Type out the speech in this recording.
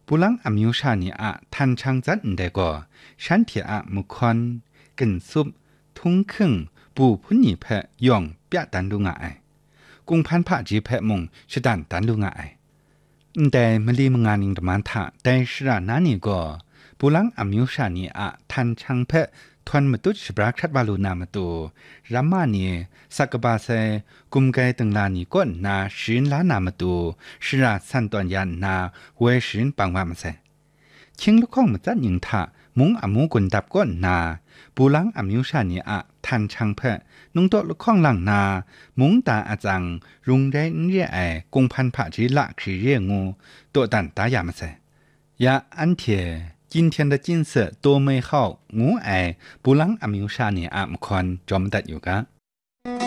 ปุลังอมิวชานีอะทันช่างจัดได้ก็ฉันเถียอะมุคอนกึนซุบทุ่งครึ่งปูพุ่นหนีแพะย่องเปียตันลุงไอกุงพันพระจีแพะมงชดันตันลุงไอแต่มลีมงานิงตมันทะแต่สระนานี่ก็ปุลังอมิวชานีอะทันช่างแพะทวนมตุชบรักชัดวาลูนามาตูรัมมานีสักบาเซกุมไกตึงลานีก้นนาชินลานามาตูสระสันตอนยันนาเวชินปังวามเซชิงลูกข้องมาจัดยิงทะมุงอมูกุนดับก้นนาปูลังอมิวชานีอะทันช่างแพะนุงโตลูกข้องหลังนามุงตาอาจังรุงได้เรียไอกุงพันผาจีละคือเรียงูตัวตันตายามเซยาอันเท今天的景色多美好，我爱布朗阿米乌沙尼阿姆宽专门的有个。